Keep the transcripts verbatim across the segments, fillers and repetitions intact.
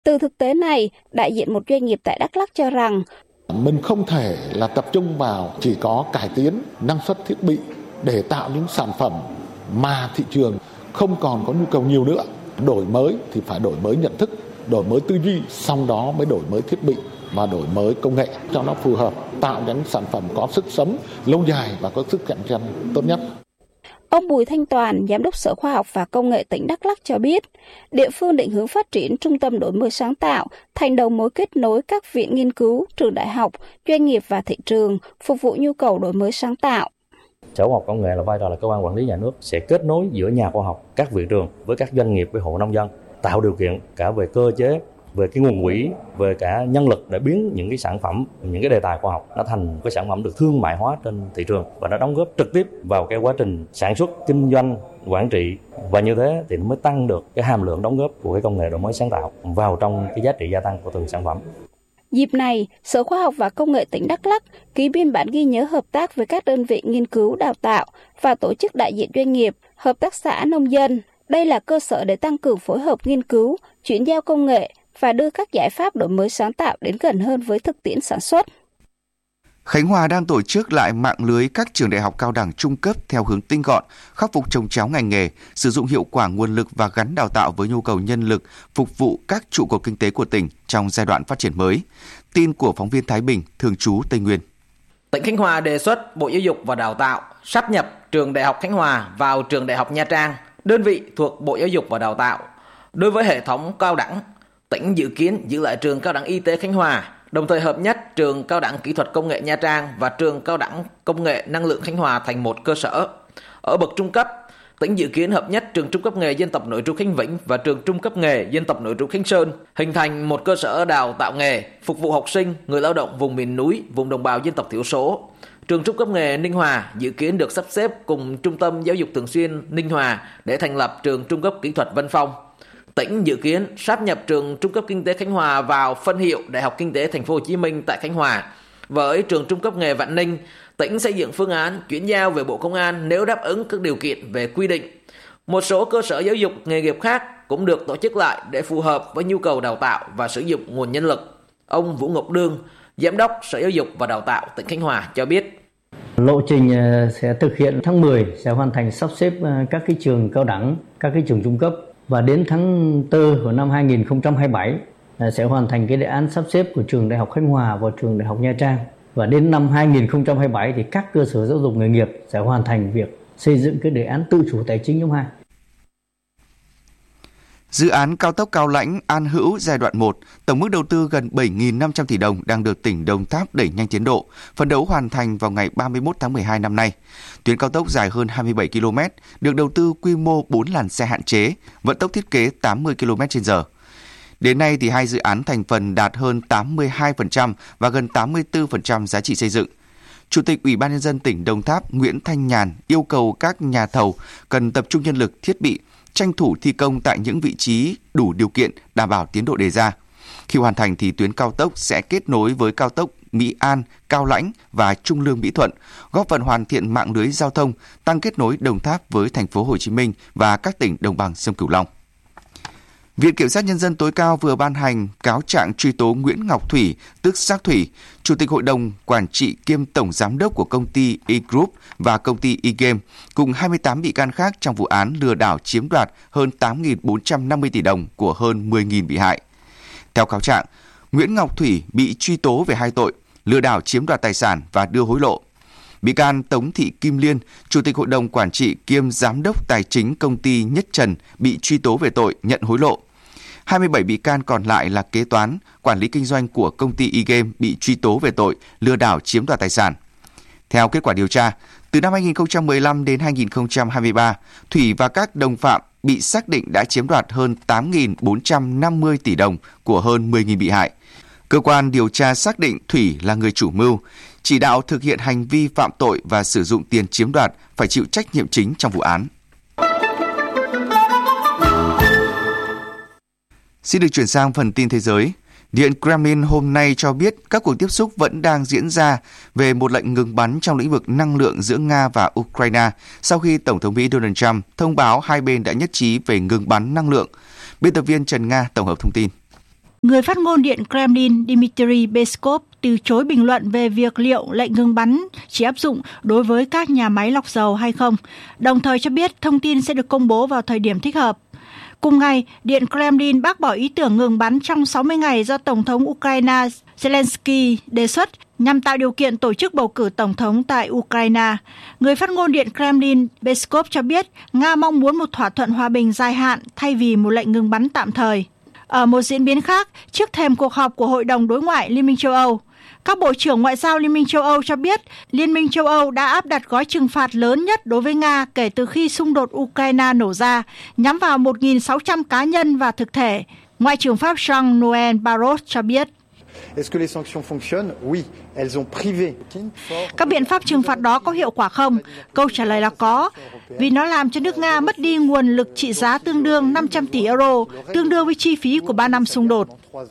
Từ thực tế này, đại diện một doanh nghiệp tại Đắk Lắk cho rằng mình không thể là tập trung vào chỉ có cải tiến năng suất thiết bị để tạo những sản phẩm mà thị trường không còn có nhu cầu nhiều nữa. Đổi mới thì phải đổi mới nhận thức, đổi mới tư duy, xong đó mới đổi mới thiết bị và đổi mới công nghệ cho nó phù hợp, tạo những sản phẩm có sức sống lâu dài và có sức cạnh tranh tốt nhất. Ông Bùi Thanh Toàn, Giám đốc Sở Khoa học và Công nghệ tỉnh Đắk Lắk cho biết, địa phương định hướng phát triển trung tâm đổi mới sáng tạo thành đầu mối kết nối các viện nghiên cứu, trường đại học, doanh nghiệp và thị trường, phục vụ nhu cầu đổi mới sáng tạo. Sở Khoa học Công nghệ là vai trò là cơ quan quản lý nhà nước sẽ kết nối giữa nhà khoa học, các viện trường với các doanh nghiệp, với hộ nông dân, tạo điều kiện cả về cơ chế, về cái nguồn quỹ, về cả nhân lực để biến những cái sản phẩm, những cái đề tài khoa học nó thành cái sản phẩm được thương mại hóa trên thị trường và nó đóng góp trực tiếp vào cái quá trình sản xuất, kinh doanh, quản trị, và như thế thì nó mới tăng được cái hàm lượng đóng góp của cái công nghệ đổi mới sáng tạo vào trong cái giá trị gia tăng của từng sản phẩm. Dịp này, Sở Khoa học và Công nghệ tỉnh Đắk Lắk ký biên bản ghi nhớ hợp tác với các đơn vị nghiên cứu đào tạo và tổ chức đại diện doanh nghiệp, hợp tác xã nông dân. Đây là cơ sở để tăng cường phối hợp nghiên cứu, chuyển giao công nghệ và đưa các giải pháp đổi mới sáng tạo đến gần hơn với thực tiễn sản xuất. Khánh Hòa đang tổ chức lại mạng lưới các trường đại học cao đẳng trung cấp theo hướng tinh gọn, khắc phục chồng chéo ngành nghề, sử dụng hiệu quả nguồn lực và gắn đào tạo với nhu cầu nhân lực, phục vụ các trụ cột kinh tế của tỉnh trong giai đoạn phát triển mới. Tin của phóng viên Thái Bình, thường trú Tây Nguyên. Tỉnh Khánh Hòa đề xuất Bộ Giáo dục và Đào tạo sáp nhập Trường Đại học Khánh Hòa vào Trường Đại học Nha Trang, đơn vị thuộc Bộ Giáo dục và Đào tạo. Đối với hệ thống cao đẳng, tỉnh dự kiến giữ lại Trường Cao đẳng Y tế Khánh Hòa, đồng thời hợp nhất Trường Cao đẳng Kỹ thuật Công nghệ Nha Trang và Trường Cao đẳng Công nghệ Năng lượng Khánh Hòa thành một cơ sở. Ở bậc trung cấp, tỉnh dự kiến hợp nhất Trường Trung cấp nghề Dân tộc nội trú Khánh Vĩnh và Trường Trung cấp nghề Dân tộc nội trú Khánh Sơn, hình thành một cơ sở đào tạo nghề phục vụ học sinh, người lao động vùng miền núi, vùng đồng bào dân tộc thiểu số. Trường Trung cấp nghề Ninh Hòa dự kiến được sắp xếp cùng Trung tâm Giáo dục Thường xuyên Ninh Hòa để thành lập Trường Trung cấp Kỹ thuật Vân Phong. Tỉnh dự kiến sáp nhập Trường Trung cấp Kinh tế Khánh Hòa vào phân hiệu Đại học Kinh tế Thành phố Hồ Chí Minh tại Khánh Hòa. Với Trường Trung cấp nghề Vạn Ninh, tỉnh xây dựng phương án chuyển giao về Bộ Công an nếu đáp ứng các điều kiện về quy định. Một số cơ sở giáo dục nghề nghiệp khác cũng được tổ chức lại để phù hợp với nhu cầu đào tạo và sử dụng nguồn nhân lực. Ông Vũ Ngọc Đương, Giám đốc Sở Giáo dục và Đào tạo tỉnh Khánh Hòa cho biết. Lộ trình sẽ thực hiện tháng mười sẽ hoàn thành sắp xếp các cái trường cao đẳng, các cái trường trung cấp, và đến tháng tư của năm hai nghìn không trăm hai mươi bảy sẽ hoàn thành cái đề án sắp xếp của Trường Đại học Khánh Hòa và Trường Đại học Nha Trang. Và đến năm hai nghìn không trăm hai mươi bảy thì các cơ sở giáo dục nghề nghiệp sẽ hoàn thành việc xây dựng cái đề án tự chủ tài chính nhóm hai. Dự án cao tốc Cao Lãnh - An Hữu giai đoạn một, tổng mức đầu tư gần bảy nghìn năm trăm tỷ đồng đang được tỉnh Đồng Tháp đẩy nhanh tiến độ, phấn đấu hoàn thành vào ngày ba mươi mốt tháng mười hai năm nay. Tuyến cao tốc dài hơn hai mươi bảy ki lô mét, được đầu tư quy mô bốn làn xe hạn chế, vận tốc thiết kế tám mươi ki lô mét trên giờ. Đến nay thì hai dự án thành phần đạt hơn tám mươi hai phần trăm và gần tám mươi tư phần trăm giá trị xây dựng. Chủ tịch Ủy ban Nhân dân tỉnh Đồng Tháp Nguyễn Thanh Nhàn yêu cầu các nhà thầu cần tập trung nhân lực, thiết bị, tranh thủ thi công tại những vị trí đủ điều kiện đảm bảo tiến độ đề ra. Khi hoàn thành thì tuyến cao tốc sẽ kết nối với cao tốc Mỹ An, Cao Lãnh và Trung Lương Mỹ Thuận, góp phần hoàn thiện mạng lưới giao thông, tăng kết nối Đồng Tháp với thành phố Hồ Chí Minh và các tỉnh đồng bằng sông Cửu Long. Viện Kiểm sát Nhân dân tối cao vừa ban hành cáo trạng truy tố Nguyễn Ngọc Thủy, tức Sắc Thủy, Chủ tịch Hội đồng Quản trị kiêm Tổng Giám đốc của công ty E-Group và công ty E-Game, cùng hai mươi tám bị can khác trong vụ án lừa đảo chiếm đoạt hơn tám nghìn bốn trăm năm mươi tỷ đồng của hơn mười nghìn bị hại. Theo cáo trạng, Nguyễn Ngọc Thủy bị truy tố về hai tội lừa đảo chiếm đoạt tài sản và đưa hối lộ. Bị can Tống Thị Kim Liên, Chủ tịch Hội đồng Quản trị kiêm Giám đốc Tài chính công ty Nhất Trần bị truy tố về tội nhận hối lộ. hai mươi bảy bị can còn lại là kế toán, quản lý kinh doanh của công ty E-Game bị truy tố về tội lừa đảo chiếm đoạt tài sản. Theo kết quả điều tra, từ năm hai nghìn không trăm mười lăm đến hai nghìn không trăm hai mươi ba, Thủy và các đồng phạm bị xác định đã chiếm đoạt hơn tám nghìn bốn trăm năm mươi tỷ đồng của hơn mười nghìn bị hại. Cơ quan điều tra xác định Thủy là người chủ mưu, chỉ đạo thực hiện hành vi phạm tội và sử dụng tiền chiếm đoạt, phải chịu trách nhiệm chính trong vụ án. Xin được chuyển sang phần tin thế giới. Điện Kremlin hôm nay cho biết các cuộc tiếp xúc vẫn đang diễn ra về một lệnh ngừng bắn trong lĩnh vực năng lượng giữa Nga và Ukraine sau khi Tổng thống Mỹ Donald Trump thông báo hai bên đã nhất trí về ngừng bắn năng lượng. Biên tập viên Trần Nga tổng hợp thông tin. Người phát ngôn Điện Kremlin Dmitry Peskov từ chối bình luận về việc liệu lệnh ngừng bắn chỉ áp dụng đối với các nhà máy lọc dầu hay không, đồng thời cho biết thông tin sẽ được công bố vào thời điểm thích hợp. Cùng ngày, Điện Kremlin bác bỏ ý tưởng ngừng bắn trong sáu mươi ngày do Tổng thống Ukraine Zelensky đề xuất nhằm tạo điều kiện tổ chức bầu cử tổng thống tại Ukraine. Người phát ngôn Điện Kremlin Peskov cho biết Nga mong muốn một thỏa thuận hòa bình dài hạn thay vì một lệnh ngừng bắn tạm thời. Ở một diễn biến khác, trước thềm cuộc họp của Hội đồng Đối ngoại Liên minh châu Âu, các bộ trưởng ngoại giao Liên minh châu Âu cho biết Liên minh châu Âu đã áp đặt gói trừng phạt lớn nhất đối với Nga kể từ khi xung đột Ukraine nổ ra, nhắm vào một nghìn sáu trăm cá nhân và thực thể. Ngoại trưởng Pháp Jean-Noël Barrot cho biết. Các biện pháp trừng phạt đó có hiệu quả không? Câu trả lời là có, vì nó làm cho nước Nga mất đi nguồn lực trị giá tương đương năm trăm tỷ euro, tương đương với chi phí của ba năm xung đột.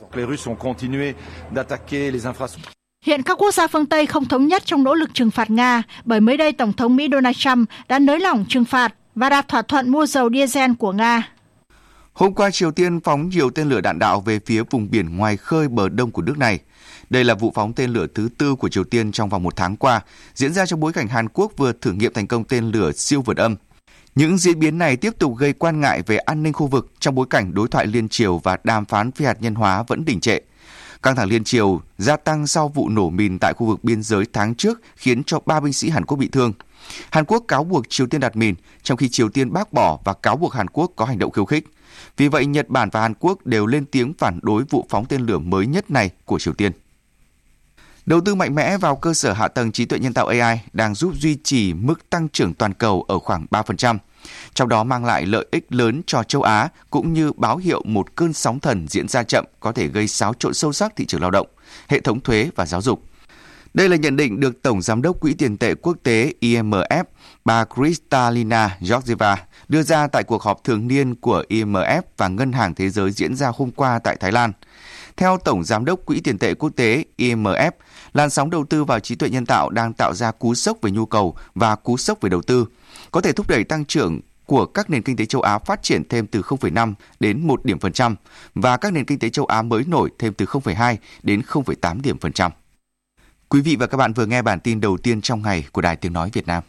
Hiện các quốc gia phương Tây không thống nhất trong nỗ lực trừng phạt Nga, bởi mới đây Tổng thống Mỹ Donald Trump đã nới lỏng trừng phạt và đạt thỏa thuận mua dầu diesel của Nga. Hôm qua, Triều Tiên phóng nhiều tên lửa đạn đạo về phía vùng biển ngoài khơi bờ đông của nước này. Đây là vụ phóng tên lửa thứ tư của Triều Tiên trong vòng một tháng qua, diễn ra trong bối cảnh Hàn Quốc vừa thử nghiệm thành công tên lửa siêu vượt âm. Những diễn biến này tiếp tục gây quan ngại về an ninh khu vực trong bối cảnh đối thoại liên triều và đàm phán phi hạt nhân hóa vẫn đình trệ. Căng thẳng liên triều gia tăng sau vụ nổ mìn tại khu vực biên giới tháng trước khiến cho ba binh sĩ Hàn Quốc bị thương. Hàn Quốc cáo buộc Triều Tiên đặt mìn, trong khi Triều Tiên bác bỏ và cáo buộc Hàn Quốc có hành động khiêu khích. Vì vậy, Nhật Bản và Hàn Quốc đều lên tiếng phản đối vụ phóng tên lửa mới nhất này của Triều Tiên. Đầu tư mạnh mẽ vào cơ sở hạ tầng trí tuệ nhân tạo A I đang giúp duy trì mức tăng trưởng toàn cầu ở khoảng ba phần trăm, trong đó mang lại lợi ích lớn cho châu Á cũng như báo hiệu một cơn sóng thần diễn ra chậm có thể gây xáo trộn sâu sắc thị trường lao động, hệ thống thuế và giáo dục. Đây là nhận định được Tổng Giám đốc Quỹ tiền tệ quốc tế I M F, bà Kristalina Georgieva đưa ra tại cuộc họp thường niên của I M F và Ngân hàng Thế giới diễn ra hôm qua tại Thái Lan. Theo Tổng Giám đốc Quỹ tiền tệ quốc tế I M F, làn sóng đầu tư vào trí tuệ nhân tạo đang tạo ra cú sốc về nhu cầu và cú sốc về đầu tư, có thể thúc đẩy tăng trưởng của các nền kinh tế châu Á phát triển thêm từ không phẩy năm đến một điểm phần trăm và các nền kinh tế châu Á mới nổi thêm từ không phẩy hai đến không phẩy tám điểm phần trăm. Quý vị và các bạn vừa nghe bản tin đầu tiên trong ngày của Đài Tiếng Nói Việt Nam.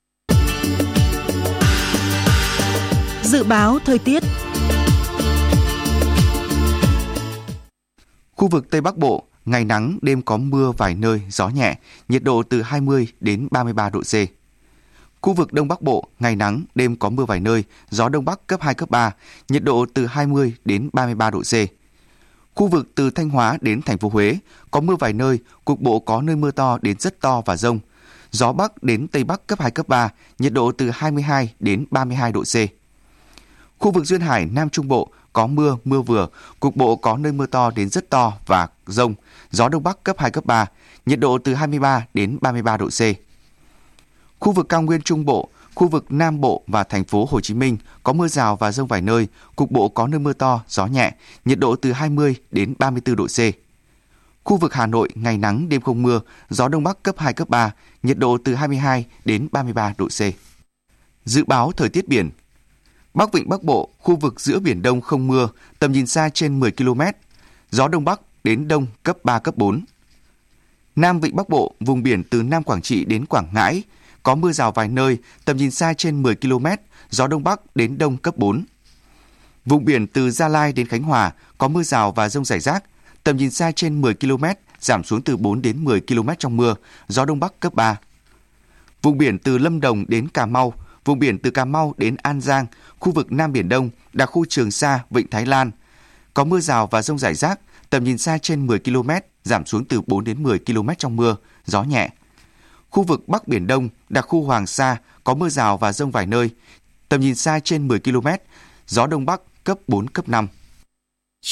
Dự báo thời tiết. Khu vực Tây Bắc Bộ, ngày nắng, đêm có mưa vài nơi, gió nhẹ, nhiệt độ từ hai mươi đến ba mươi ba độ C. Khu vực Đông Bắc Bộ, ngày nắng, đêm có mưa vài nơi, gió Đông Bắc cấp hai, cấp ba, nhiệt độ từ hai mươi đến ba mươi ba độ C. Khu vực từ Thanh Hóa đến thành phố Huế, có mưa vài nơi, cục bộ có nơi mưa to đến rất to và dông. Gió Bắc đến Tây Bắc cấp hai, cấp ba, nhiệt độ từ hai mươi hai đến ba mươi hai độ C. Khu vực Duyên Hải, Nam Trung Bộ, có mưa, mưa vừa, cục bộ có nơi mưa to đến rất to và dông. Gió Đông Bắc cấp hai, cấp ba, nhiệt độ từ hai mươi ba đến ba mươi ba độ C. Khu vực Cao Nguyên Trung Bộ, khu vực Nam Bộ và thành phố Hồ Chí Minh có mưa rào và dông vài nơi, cục bộ có nơi mưa to, gió nhẹ, nhiệt độ từ hai mươi đến ba mươi tư độ C. Khu vực Hà Nội, ngày nắng, đêm không mưa, gió Đông Bắc cấp hai, cấp ba, nhiệt độ từ hai mươi hai đến ba mươi ba độ C. Dự báo thời tiết biển. Bắc Vịnh Bắc Bộ, khu vực giữa Biển Đông không mưa, tầm nhìn xa trên mười ki lô mét, gió Đông Bắc đến Đông cấp ba, cấp bốn. Nam Vịnh Bắc Bộ, vùng biển từ Nam Quảng Trị đến Quảng Ngãi, có mưa rào vài nơi, tầm nhìn xa trên mười ki lô mét, gió Đông Bắc đến Đông cấp bốn. Vùng biển từ Gia Lai đến Khánh Hòa, có mưa rào và dông rải rác, tầm nhìn xa trên mười ki lô mét, giảm xuống từ bốn đến mười ki lô mét trong mưa, gió Đông Bắc cấp ba. Vùng biển từ Lâm Đồng đến Cà Mau, vùng biển từ Cà Mau đến An Giang, khu vực Nam Biển Đông, đặc khu Trường Sa, Vịnh Thái Lan, có mưa rào và dông rải rác, tầm nhìn xa trên mười ki lô mét, giảm xuống từ bốn đến mười ki lô mét trong mưa, gió nhẹ. Khu vực Bắc Biển Đông, đặc khu Hoàng Sa, có mưa rào và dông vài nơi, tầm nhìn xa trên mười ki lô mét, gió Đông Bắc cấp bốn, cấp năm.